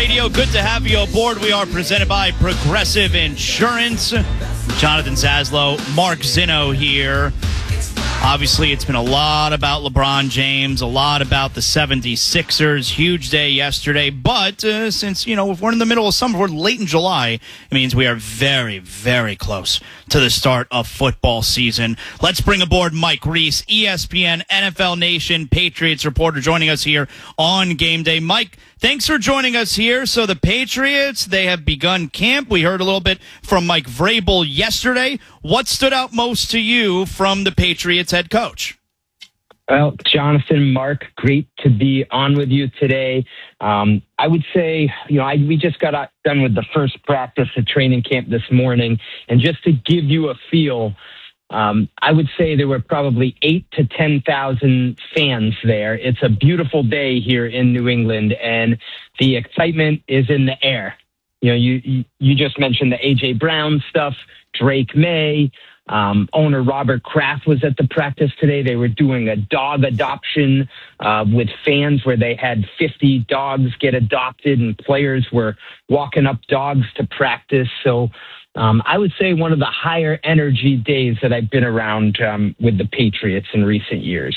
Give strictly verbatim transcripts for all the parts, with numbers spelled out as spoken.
Radio. Good to have you aboard. We are presented by Progressive Insurance. Jonathan Zaslow, Mark Zinno here. Obviously, it's been a lot about LeBron James, a lot about the seventy-sixers. Huge day yesterday. But uh, since, you know, if we're in the middle of summer, we're late in July, it means we are very, very close to the start of football season. Let's bring aboard Mike Reese, E S P N, N F L Nation, Patriots reporter, joining us here on Game Day. Mike, thanks for joining us here. So the Patriots, they have begun camp. We heard a little bit from Mike Vrabel yesterday. What stood out most to you from the Patriots head coach? Well, Jonathan, Mark, great to be on with you today. Um, I would say, you know, I, we just got done with the first practice at training camp this morning. And just to give you a feel, um, I would say there were probably eight to ten thousand fans there. It's a beautiful day here in New England, and the excitement is in the air. You know, you you, you just mentioned the A J Brown stuff, Drake May. Um, owner Robert Kraft was at the practice today. They were doing a dog adoption uh, with fans where they had fifty dogs get adopted, and players were walking up dogs to practice. So um, I would say one of the higher energy days that I've been around um, with the Patriots in recent years.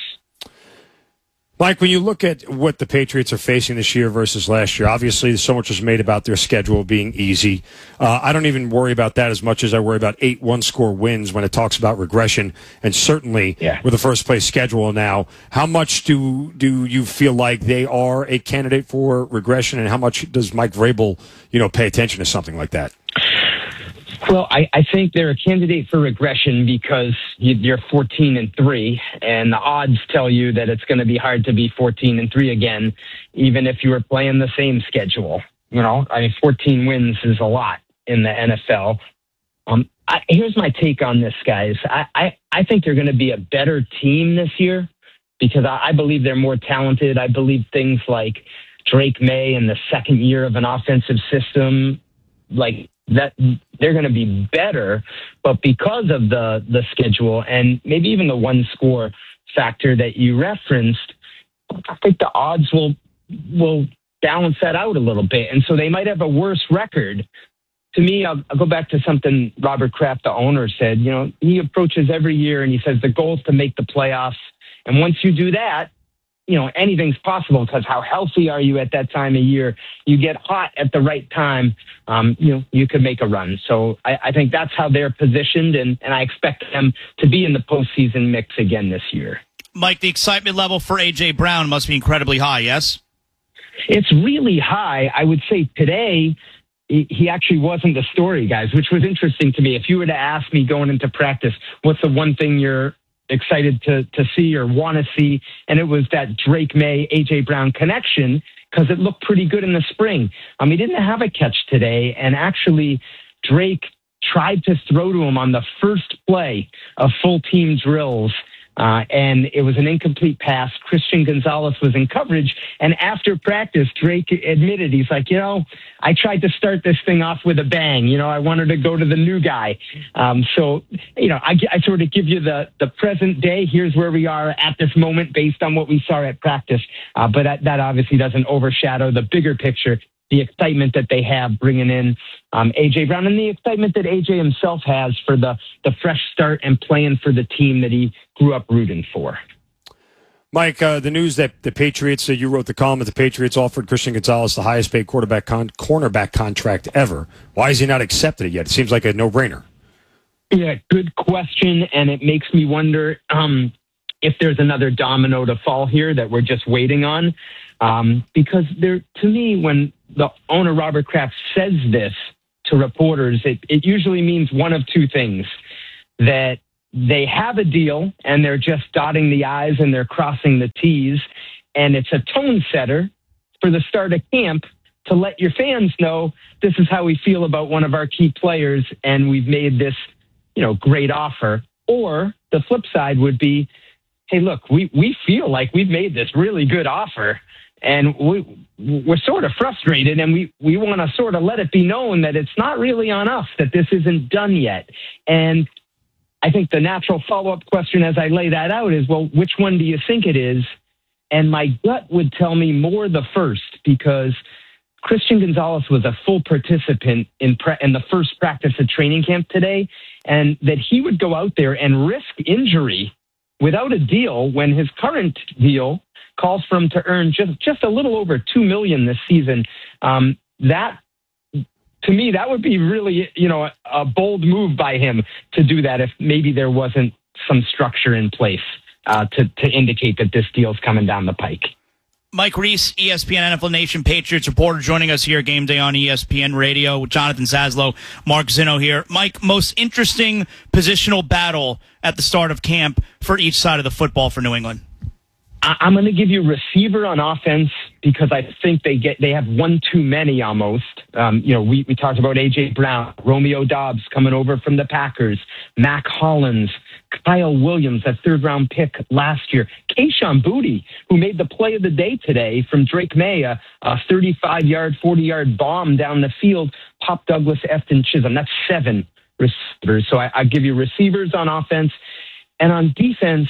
Mike, when you look at what the Patriots are facing this year versus last year, obviously so much was made about their schedule being easy. Uh, I don't even worry about that as much as I worry about eight one-score wins when it talks about regression, and certainly yeah. with the first-place schedule now. How much do do you feel like they are a candidate for regression, and how much does Mike Vrabel, you know, pay attention to something like that? Well, I, I think they're a candidate for regression because you're fourteen and three, and the odds tell you that it's going to be hard to be fourteen and three again, even if you were playing the same schedule. You know, I mean, fourteen wins is a lot in the N F L. Um, I, here's my take on this, guys. I, I, I think they're going to be a better team this year because I, I believe they're more talented. I believe things like Drake May in the second year of an offensive system, like that, they're going to be better, but because of the, the schedule and maybe even the one score factor that you referenced, I think the odds will, will balance that out a little bit. And so they might have a worse record. To me, I'll, I'll go back to something Robert Kraft, the owner, said. You know, he approaches every year and he says the goal is to make the playoffs. And once you do that, you know, anything's possible because how healthy are you at that time of year? You get hot at the right time, um, you know, you could make a run. So I, I think that's how they're positioned, and, and I expect them to be in the postseason mix again this year. Mike, the excitement level for A J Brown must be incredibly high, yes? It's really high. I would say today he actually wasn't the story, guys, which was interesting to me. If you were to ask me going into practice, what's the one thing you're excited to to see or want to see, and it was that Drake May, A J Brown connection, because it looked pretty good in the spring. Um, he didn't have a catch today, and actually Drake tried to throw to him on the first play of full team drills, uh, and it was an incomplete pass. Christian Gonzalez was in coverage, and after practice, Drake admitted, he's like, you know, I tried to start this thing off with a bang. You know, I wanted to go to the new guy. Um, so, you know, I, I sort of give you the, the present day. Here's where we are at this moment based on what we saw at practice. Uh, but that, that obviously doesn't overshadow the bigger picture, the excitement that they have bringing in um, A J Brown, and the excitement that A J himself has for the, the fresh start and playing for the team that he grew up rooting for. Mike, uh, the news that the Patriots, uh, you wrote the column that the Patriots offered Christian Gonzalez the highest paid quarterback con- cornerback contract ever. Why has he not accepted it yet? It seems like a no-brainer. Yeah, good question, and it makes me wonder um, if there's another domino to fall here that we're just waiting on. Um, because there, to me, when the owner, Robert Kraft, says this to reporters, it, it usually means one of two things: that they have a deal and they're just dotting the I's and they're crossing the T's, and it's a tone setter for the start of camp to let your fans know this is how we feel about one of our key players, and we've made this, you know, great offer. Or the flip side would be, hey, look, we, we feel like we've made this really good offer, and we, we're sort of frustrated, and we, we want to sort of let it be known that it's not really on us, that this isn't done yet. And I think the natural follow-up question as I lay that out is, well, which one do you think it is? And my gut would tell me more the first, because Christian Gonzalez was a full participant in pre- in the first practice of training camp today, and that he would go out there and risk injury without a deal when his current deal calls for him to earn just, just a little over two million dollars this season. Um, that, to me, that would be really, you know, a, a bold move by him to do that if maybe there wasn't some structure in place uh, to, to indicate that this deal's coming down the pike. Mike Reese, E S P N N F L Nation Patriots reporter, joining us here game day on E S P N Radio. Jonathan Zaslow, Mark Zinno here. Mike, most interesting positional battle at the start of camp for each side of the football for New England? I'm going to give you receiver on offense because I think they get they have one too many almost. Um, you know, we, we talked about A J Brown, Romeo Doubs coming over from the Packers, Mac Hollins, Kyle Williams, that third-round pick last year, Kayshon Boutte, who made the play of the day today from Drake May, a thirty-five-yard, forty-yard bomb down the field, Pop Douglas, Efton Chisholm. That's seven receivers. So I, I give you receivers on offense. And on defense,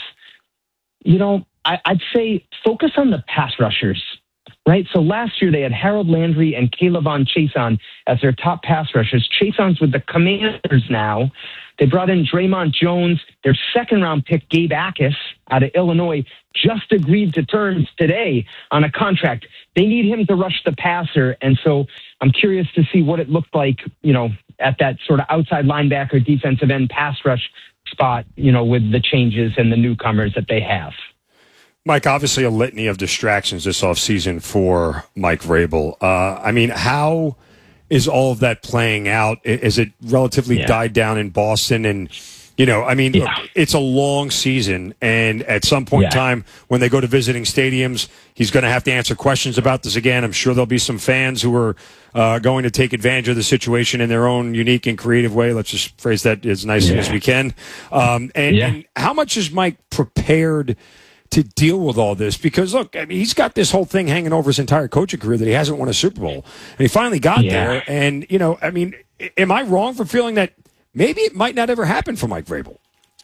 you know, I, I'd say focus on the pass rushers, right? So last year they had Harold Landry and Kayvon Chason as their top pass rushers. Chason's with the Commanders now. They brought in Draymond Jones. Their second-round pick, Gabe Akis, out of Illinois, just agreed to terms today on a contract. They need him to rush the passer, and so I'm curious to see what it looked like, you know, at that sort of outside linebacker, defensive end pass rush spot, you know, with the changes and the newcomers that they have. Mike, obviously a litany of distractions this offseason for Mike Vrabel. Uh, I mean, how is all of that playing out? Is it relatively yeah. died down in Boston? And, you know, I mean, yeah. look, it's a long season. And at some point yeah. in time, when they go to visiting stadiums, he's going to have to answer questions about this again. I'm sure there'll be some fans who are uh, going to take advantage of the situation in their own unique and creative way. Let's just phrase that as nicely yeah. as we can. Um, and, yeah. and how much is Mike prepared to deal with all this? Because, look, I mean, he's got this whole thing hanging over his entire coaching career that he hasn't won a Super Bowl. And he finally got yeah. there. And, you know, I mean, am I wrong for feeling that maybe it might not ever happen for Mike Vrabel?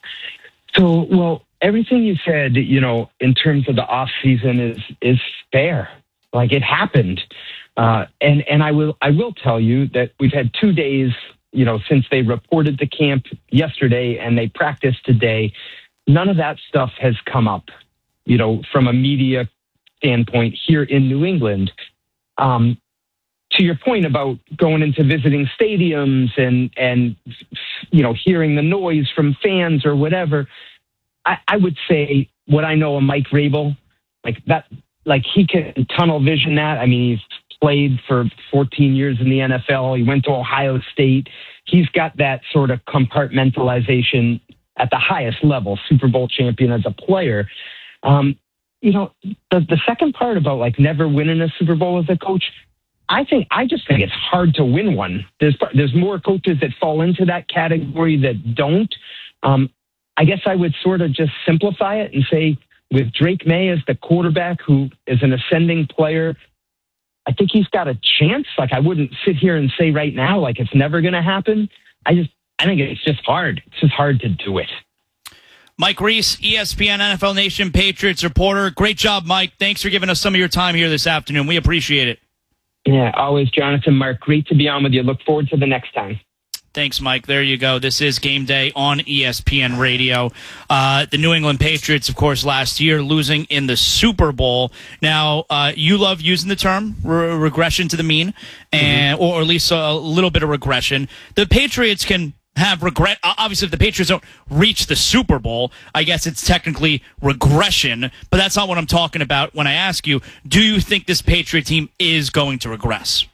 So, well, everything you said, you know, in terms of the offseason is is fair. Like, it happened. Uh, and and I will I will tell you that we've had two days, you know, since they reported to camp yesterday and they practiced today. None of that stuff has come up, you know, from a media standpoint here in New England. Um, to your point about going into visiting stadiums and, and, you know, hearing the noise from fans or whatever, I, I would say what I know of Mike Vrabel, like that, like he can tunnel vision that. I mean, he's played for fourteen years in the N F L. He went to Ohio State. He's got that sort of compartmentalization at the highest level, Super Bowl champion as a player. Um, you know, the, the second part about like never winning a Super Bowl as a coach, I think, I just think it's hard to win one. There's, there's more coaches that fall into that category that don't. Um, I guess I would sort of just simplify it and say with Drake May as the quarterback who is an ascending player, I think he's got a chance. Like, I wouldn't sit here and say right now, like it's never going to happen. I just, I think it's just hard. It's just hard to do it. Mike Reese, E S P N N F L Nation Patriots reporter. Great job, Mike. Thanks for giving us some of your time here this afternoon. We appreciate it. Yeah, always, Jonathan, Mark. Great to be on with you. Look forward to the next time. Thanks, Mike. There you go. This is Game Day on E S P N Radio. Uh, the New England Patriots, of course, last year losing in the Super Bowl. Now, uh, you love using the term re- regression to the mean, and mm-hmm. or at least a little bit of regression. The Patriots can have regret. Obviously, if the Patriots don't reach the Super Bowl, I guess it's technically regression, but that's not what I'm talking about when I ask you, do you think this Patriot team is going to regress?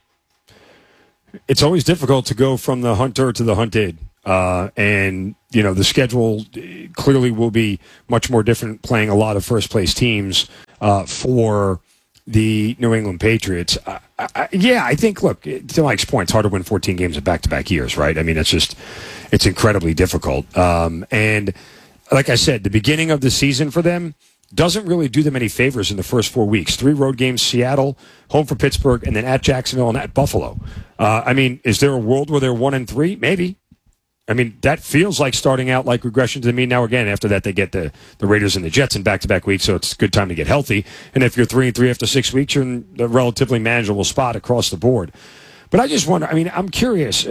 It's always difficult to go from the hunter to the hunted. Uh, and, you know, the schedule clearly will be much more different playing a lot of first-place teams uh, for the New England Patriots. Uh, I, yeah, I think, look, to Mike's point, it's hard to win fourteen games in back-to-back years, right? I mean, it's just, it's incredibly difficult. Um, and like I said, the beginning of the season for them doesn't really do them any favors in the first four weeks. Three road games, Seattle, home for Pittsburgh, and then at Jacksonville and at Buffalo. Uh, I mean, is there a world where they're one and three? Maybe. I mean, that feels like starting out like regression to me. Now, again, after that, they get the, the Raiders and the Jets in back-to-back weeks, so it's a good time to get healthy. And if you're three and three after six weeks, you're in a relatively manageable spot across the board. But I just wonder, I mean, I'm curious.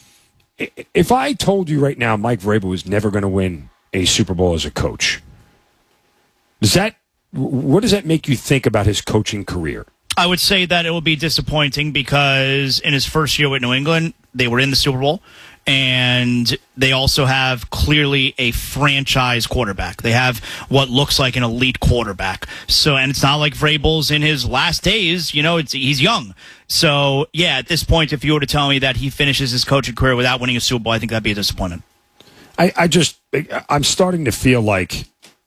If I told you right now Mike Vrabel is never going to win a Super Bowl as a coach, does that, what does that make you think about his coaching career? I would say that it will be disappointing because in his first year with New England, they were in the Super Bowl, and they also have clearly a franchise quarterback. They have what looks like an elite quarterback. So, and it's not like Vrabel's in his last days. You know, it's he's young. So, yeah, at this point, if you were to tell me that he finishes his coaching career without winning a Super Bowl, I think that'd be a disappointment. I, I just, I'm starting to feel like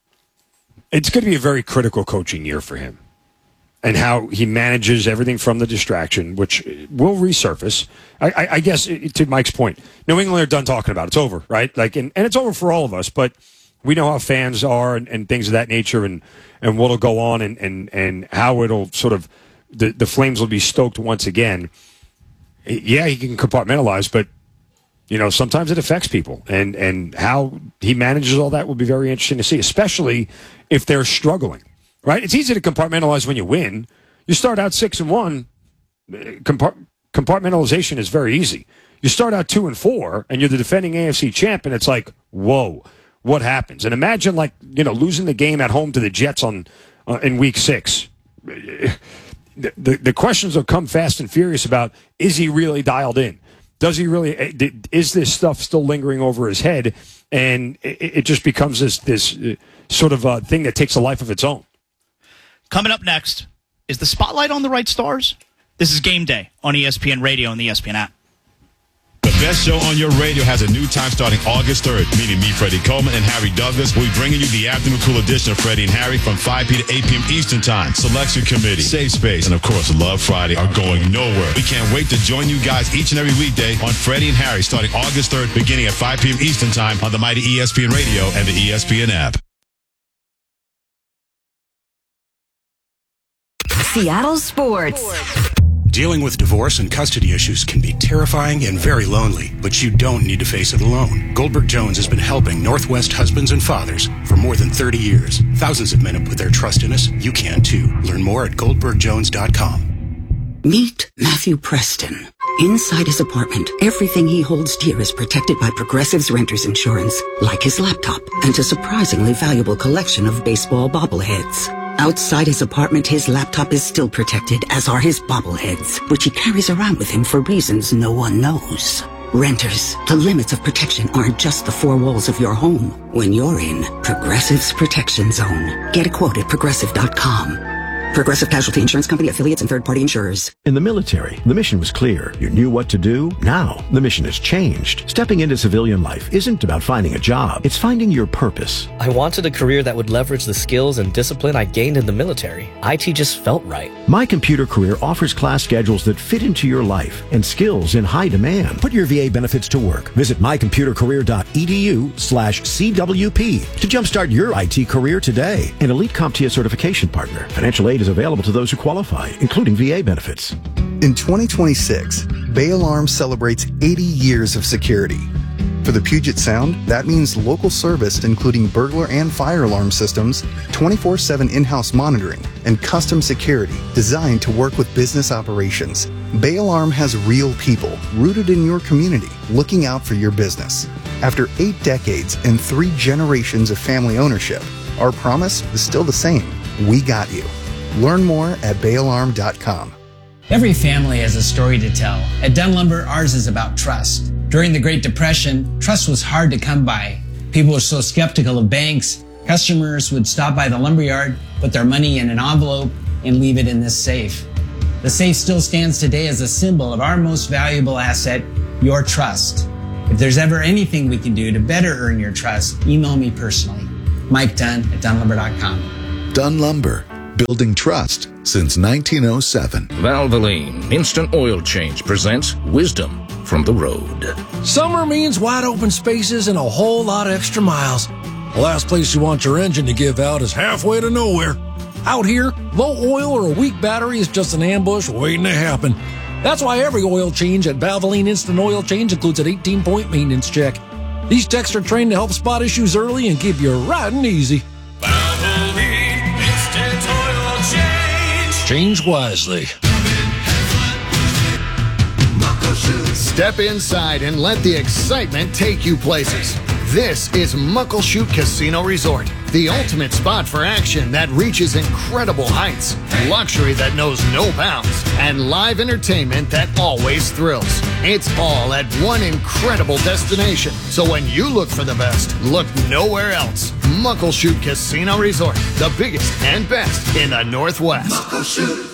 it's going to be a very critical coaching year for him. And how he manages everything from the distraction, which will resurface. I, I, I guess, to Mike's point, New England are done talking about it. It's over, right? Like, and, and it's over for all of us, but we know how fans are and, and things of that nature and, and what'll go on and, and, and how it'll sort of, the, the flames will be stoked once again. Yeah, he can compartmentalize, but, you know, sometimes it affects people. And, and how he manages all that will be very interesting to see, especially if they're struggling. Right, it's easy to compartmentalize when you win. You start out six and one. Compart- compartmentalization is very easy. You start out two and four, and you're the defending A F C champ, and it's like, whoa, what happens? And imagine, like, you know, losing the game at home to the Jets on uh, in week six. The, the the questions will come fast and furious about: is he really dialed in? Does he really? Is this stuff still lingering over his head? And it, it just becomes this this sort of uh, thing that takes a life of its own. Coming up next, is the spotlight on the right stars? This is Game Day on E S P N Radio and the E S P N app. The best show on your radio has a new time starting August third. Meeting me, Freddie Coleman, and Harry Douglas. We'll be bringing you the afternoon cool edition of Freddie and Harry from five p.m. to eight p.m. Eastern Time. Selection Committee, Safe Space, and of course, Love Friday are going nowhere. We can't wait to join you guys each and every weekday on Freddie and Harry starting August third, beginning at five p.m. Eastern Time on the mighty E S P N Radio and the E S P N app. Seattle Sports. Dealing with divorce and custody issues can be terrifying and very lonely, but you don't need to face it alone. Goldberg Jones has been helping Northwest husbands and fathers for more than thirty years. Thousands of men have put their trust in us. You can too. Learn more at goldberg jones dot com. Meet Matthew Preston. Inside his apartment, everything he holds dear is protected by Progressive's Renters Insurance, like his laptop and a surprisingly valuable collection of baseball bobbleheads. Outside his apartment, his laptop is still protected, as are his bobbleheads, which he carries around with him for reasons no one knows. Renters, the limits of protection aren't just the four walls of your home. When you're in Progressive's Protection Zone, get a quote at progressive dot com. Progressive Casualty Insurance Company, affiliates, and third-party insurers. In the military, the mission was clear. You knew what to do. Now, the mission has changed. Stepping into civilian life isn't about finding a job. It's finding your purpose. I wanted a career that would leverage the skills and discipline I gained in the military. I T just felt right. My Computer Career offers class schedules that fit into your life and skills in high demand. Put your V A benefits to work. Visit my computer career dot e d u slash C W P to jumpstart your I T career today. An elite CompTIA certification partner. Financial aid is available to those who qualify, including V A benefits. In twenty twenty-six, Bay Alarm celebrates eighty years of security. For the Puget Sound, that means local service including burglar and fire alarm systems, twenty-four seven in-house monitoring, and custom security designed to work with business operations. Bay Alarm has real people rooted in your community looking out for your business. After eight decades and three generations of family ownership, our promise is still the same. We got you. Learn more at bay alarm dot com. Every family has a story to tell. At Dunn Lumber, ours is about trust. During the Great Depression, trust was hard to come by. People were so skeptical of banks, customers would stop by the lumberyard, put their money in an envelope, and leave it in this safe. The safe still stands today as a symbol of our most valuable asset, your trust. If there's ever anything we can do to better earn your trust, email me personally. Mike Dunn at dunn lumber dot com. Dunn Lumber. Building trust since nineteen oh seven. Valvoline Instant Oil Change presents Wisdom from the Road. Summer means wide open spaces and a whole lot of extra miles. The last place you want your engine to give out is halfway to nowhere. Out here, low oil or a weak battery is just an ambush waiting to happen. That's why every oil change at Valvoline Instant Oil Change includes an eighteen-point maintenance check. These techs are trained to help spot issues early and keep your riding easy. Change wisely. Step inside and let the excitement take you places. This is Muckleshoot Casino Resort, the ultimate spot for action that reaches incredible heights, luxury that knows no bounds, and live entertainment that always thrills. It's all at one incredible destination. So when you look for the best, look nowhere else. Muckleshoot Casino Resort, the biggest and best in the Northwest. Muckleshoot.